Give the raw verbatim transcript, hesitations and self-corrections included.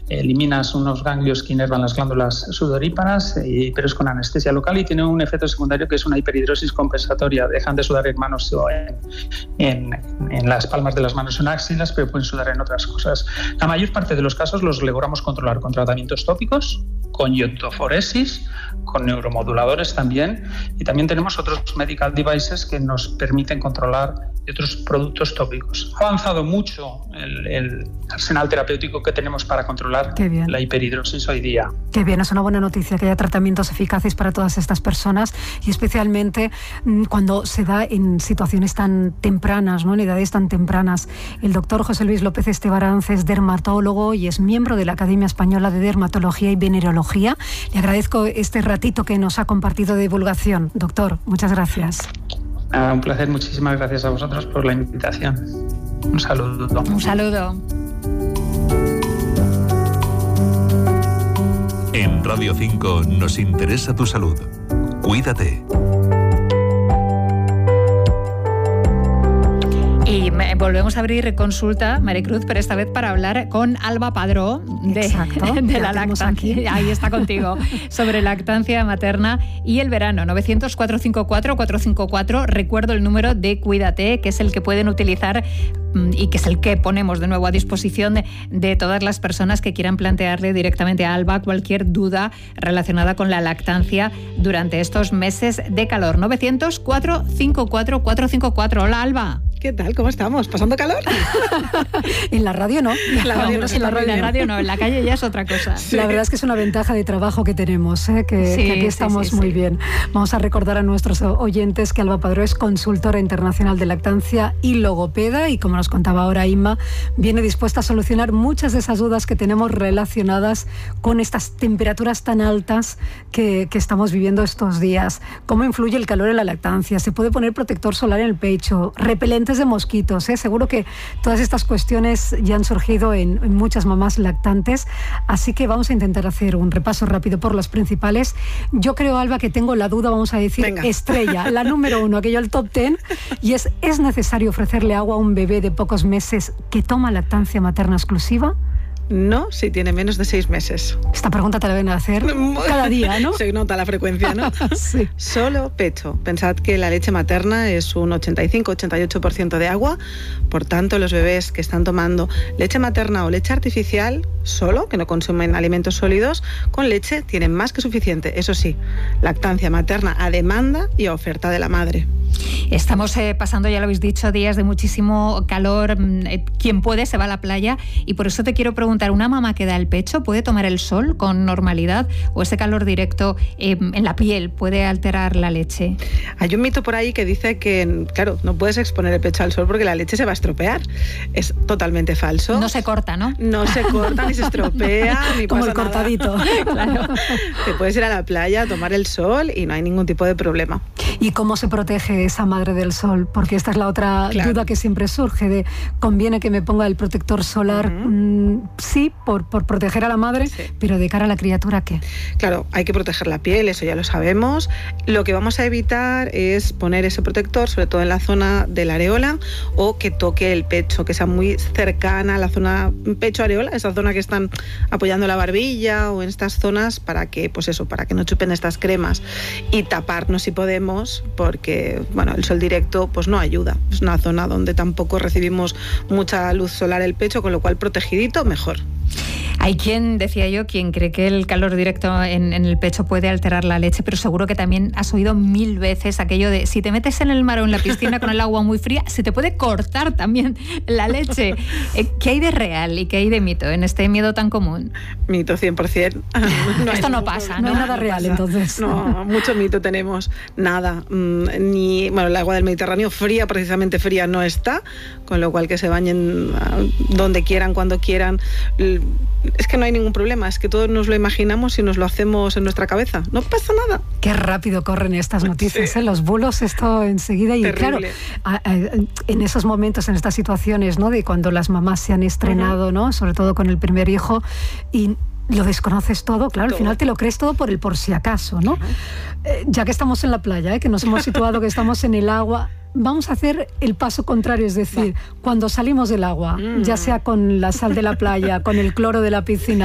eliminas unos ganglios que inervan las glándulas sudoríparas, y, pero es con anestesia local y tiene un efecto secundario que es una hiperhidrosis compensatoria. Dejan de sudar en manos o en, en, en las palmas de las manos en axilas, pero pueden sudar en otras cosas. La mayor parte de los casos los logramos controlar con tratamientos tópicos, con iotoforesis, con neuromoduladores también, y también tenemos otros medical devices que nos permiten controlar y otros productos tópicos. Ha avanzado mucho el, el arsenal terapéutico que tenemos para controlar la hiperhidrosis hoy día. Qué bien, es una buena noticia que haya tratamientos eficaces para todas estas personas, y especialmente cuando se da en situaciones tan tempranas, ¿no? En edades tan tempranas. El doctor José Luis López Estebaranz es dermatólogo y es miembro de la Academia Española de Dermatología y Venerología. Le agradezco este ratito que nos ha compartido de divulgación. Doctor, muchas gracias. Ah, un placer, muchísimas gracias a vosotros por la invitación. Un saludo. Un saludo. En Radio cinco nos interesa tu salud. Cuídate. Y volvemos a abrir consulta, Maricruz, pero esta vez para hablar con Alba Padró de, Exacto, de la lactancia. Ahí está contigo, sobre lactancia materna y el verano. novecientos, cuatrocientos cincuenta y cuatro, cuatrocientos cincuenta y cuatro. Recuerdo el número de Cuídate, que es el que pueden utilizar y que es el que ponemos de nuevo a disposición de, de todas las personas que quieran plantearle directamente a Alba cualquier duda relacionada con la lactancia durante estos meses de calor. novecientos, cuatrocientos cincuenta y cuatro, cuatrocientos cincuenta y cuatro. Hola, Alba. ¿Qué tal? ¿Cómo estamos? ¿Pasando calor? En la radio no. En la radio, no, en la radio, en la radio no, en la calle ya es otra cosa. Sí. La verdad es que es una ventaja de trabajo que tenemos, ¿eh? que, sí, que aquí estamos sí, sí, muy sí. bien. Vamos a recordar a nuestros oyentes que Alba Padró es consultora internacional de lactancia y logopeda, y como nos contaba ahora Inma, viene dispuesta a solucionar muchas de esas dudas que tenemos relacionadas con estas temperaturas tan altas que, que estamos viviendo estos días. ¿Cómo influye el calor en la lactancia? ¿Se puede poner protector solar en el pecho? ¿Repelente de mosquitos? ¿eh? Seguro que todas estas cuestiones ya han surgido en, en muchas mamás lactantes, así que vamos a intentar hacer un repaso rápido por las principales. Yo creo, Alba, que tengo la duda, vamos a decir, Venga. estrella, la número uno, aquello el top ten, y es, ¿es necesario ofrecerle agua a un bebé de pocos meses que toma lactancia materna exclusiva? No, si tiene menos de seis meses. Esta pregunta te la ven a hacer cada día, ¿no? Se nota la frecuencia, ¿no? Sí. Solo pecho. Pensad que la leche materna es un ochenta y cinco a ochenta y ocho por ciento de agua, por tanto los bebés que están tomando leche materna o leche artificial solo, que no consumen alimentos sólidos, con leche tienen más que suficiente. Eso sí, lactancia materna a demanda y a oferta de la madre. Estamos eh, pasando, ya lo habéis dicho, días de muchísimo calor. Eh, quien puede se va a la playa, y por eso te quiero preguntar, ¿una mamá que da el pecho puede tomar el sol con normalidad, o ese calor directo eh, en la piel puede alterar la leche? Hay un mito por ahí que dice que, claro, no puedes exponer el pecho al sol porque la leche se va a estropear. Es totalmente falso. No se corta, ¿no? No se corta, ni se estropea, ni como pasa el cortadito. Claro. Te puedes ir a la playa a tomar el sol y no hay ningún tipo de problema. ¿Y cómo se protege esa madre del sol? Porque esta es la otra claro. duda que siempre surge de, ¿conviene que me ponga el protector solar? Uh-huh. Mm, sí, por, por proteger a la madre, sí. pero de cara a la criatura, ¿qué? Claro, hay que proteger la piel, eso ya lo sabemos. Lo que vamos a evitar es poner ese protector, sobre todo en la zona de la areola, o que toque el pecho, que sea muy cercana a la zona pecho-areola, esa zona que están apoyando la barbilla, o en estas zonas, para que, pues eso, para que no chupen estas cremas, y taparnos si podemos, porque, bueno, el sol directo pues no ayuda. Es una zona donde tampoco recibimos mucha luz solar el pecho, con lo cual protegidito mejor. Hay quien, decía yo, quien cree que el calor directo en, en el pecho puede alterar la leche, pero seguro que también has oído mil veces aquello de si te metes en el mar o en la piscina con el agua muy fría, se te puede cortar también la leche. ¿Qué hay de real y qué hay de mito en este miedo tan común? Mito cien por ciento. No, esto no pasa, ¿no? No hay nada no real, pasa. entonces. No, mucho mito tenemos. Nada. Ni, bueno, el agua del Mediterráneo fría, precisamente fría, no está, con lo cual que se bañen donde quieran, cuando quieran. Es que no hay ningún problema, es que todos nos lo imaginamos y nos lo hacemos en nuestra cabeza. No pasa nada. Qué rápido corren estas noticias, sí. ¿eh? Los bulos, esto enseguida. Y Terrible. claro, a, a, en esos momentos, en estas situaciones, ¿no? De cuando las mamás se han estrenado, uh-huh. ¿no? Sobre todo con el primer hijo, y lo desconoces todo, claro, todo. Al final te lo crees todo por el por si acaso, ¿no? Uh-huh. Eh, ya que estamos en la playa, ¿eh? Que nos hemos situado, que estamos en el agua, vamos a hacer el paso contrario, es decir, Va. cuando salimos del agua, mm. ya sea con la sal de la playa, con el cloro de la piscina,